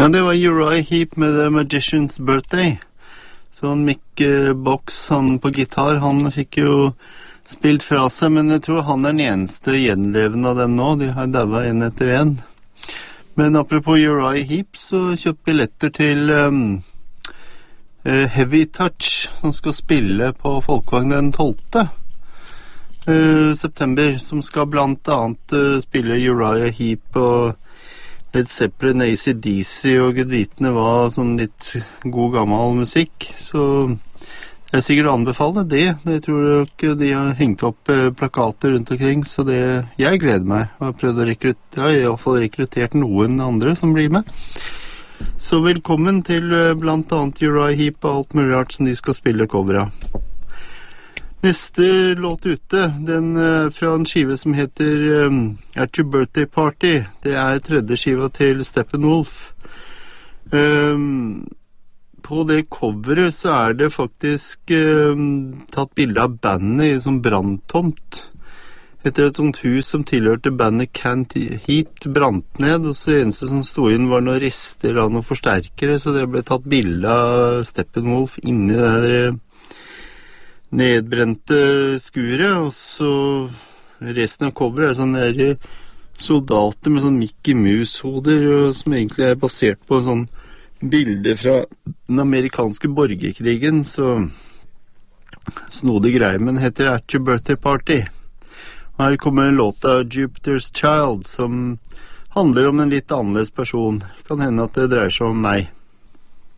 Ja, det var Uriah Heep med The Magician's Birthday. Så Mick Box, han på gitar, han fikk jo spilt fra seg, men jeg tror han den eneste gjenlevende av dem nå. De har dauet en etter en. Men apropos Uriah Heep, så kjøpt billetter til Heavy Touch, som skal spille på Folkevagn den 12. September, som skal blant annet spille Uriah Heep og Led Zeppelin, AC/DC og gudvitene var sånn litt god gammel musikk, så jeg sikkert anbefale det. Jeg tror ikke de har hengt opp plakater rundt omkring, så jeg gleder meg. Jeg har prøvd jeg har i hvert fall rekruttert noen andre som blir med. Så velkommen til blant annet Uriah Heep og alt mulig rart som de skal spille cover av. Neste låt ute, den fra en skive som heter At Your Birthday Party. Det tredje skiva til Steppenwolf. På det coveret så det faktisk tatt bilde av bandet i sånn branntomt. Etter et sånt hus som tilhørte bandet Canned Heat brant ned, og så eneste som stod inn var noen rester av noen forsterkere, så det ble tatt bilde av Steppenwolf inni der nedbrente skuret, og så resten av coveret sånn der soldater med sånn Mickey Mouse-hoder, som egentlig basert på sånn bilde fra den amerikanske borgerkrigen, så snodig greie, men heter At Your Birthday Party. Her kommer en låt av Jupiter's Child, som handler om en litt annerledes person. Kan hende at det dreier seg om meg.